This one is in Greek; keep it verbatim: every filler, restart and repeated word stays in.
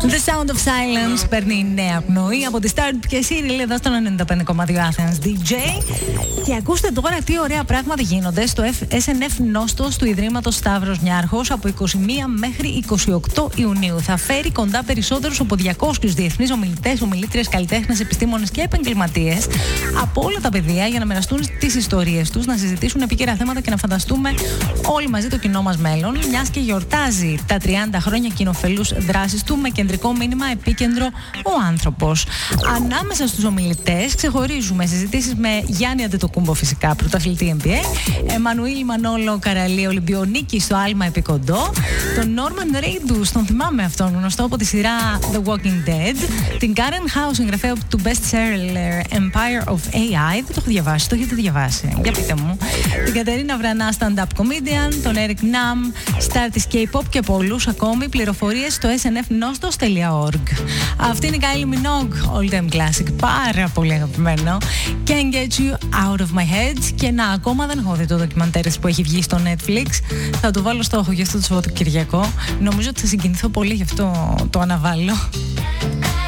The Sound of Silence παίρνει νέα πνοή από τη Start και Cyril εδώ στον ενενήντα πέντε κόμμα δύο Athens ντι τζέι. Και ακούστε τώρα τι ωραία πράγματα γίνονται στο ες εν εφ Νόστος του Ιδρύματος Σταύρος Νιάρχος από είκοσι μία μέχρι είκοσι οκτώ Ιουνίου. Θα φέρει κοντά περισσότερους από διακόσιους διεθνείς ομιλητές, ομιλήτριες, καλλιτέχνες, επιστήμονες και επαγγελματίες από όλα τα πεδία για να μοιραστούν τις ιστορίες τους, να συζητήσουν επίκαιρα θέματα και να φανταστούμε όλοι μαζί το κοινό μας μέλλον, μιας και γιορτάζει τα τριάντα χρόνια κοινοφελούς δράσης του με κεντρικό μήνυμα επίκεντρο ο άνθρωπος. Ανάμεσα στους ομιλητές ξεχωρίζουμε συζητήσεις με Γιάννη Αντετοκούμπο, φυσικά πρωταθλητή εν μπι έι, Εμμανουήλ Μανόλο Καραλή, Ολυμπιονίκη στο άλμα επικοντό, τον Νόρμαν Ρέιντους, τον θυμάμαι αυτόν, γνωστό από τη σειρά The Walking Dead, την Karen House, συγγραφέα του best-seller Empire of έι άι, δεν το έχω διαβάσει, το έχετε διαβάσει, για πείτε μου, την Κατερίνα Βρανά, stand-up comedian, τον Eric Nam, star της K-pop και πολλούς ακόμη. Πληροφορίες στο ες εν εφ νόστος τελεία org. Αυτή είναι η Kylie Minogue, all time classic, πάρα πολύ αγαπημένο. Can't get you out of my head. Και να, ακόμα δεν έχω δει το ντοκιμαντέρ που έχει βγει στο Netflix. Θα το βάλω στόχο για αυτό το Σαββατοκυριακό. Νομίζω ότι θα συγκινηθώ πολύ, γι' αυτό το αναβάλω.